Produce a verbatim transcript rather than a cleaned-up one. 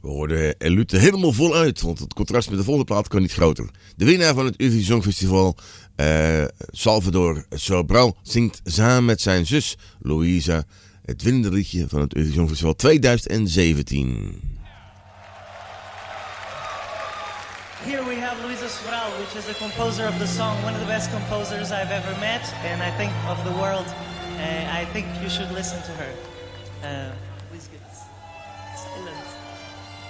We hoorden Elute helemaal voluit, want het contrast met de volgende plaat kan niet groter. De winnaar van het Eurovisie Songfestival, uh, Salvador Sobral, zingt samen met zijn zus Louisa het winnende liedje van het Eurovisie Songfestival twintig zeventien. Here we have Luisa Sobral, which is the composer of the song, one of the best composers I've ever met, and I think of the world. Uh, I think you should listen to her. Uh, please get silence.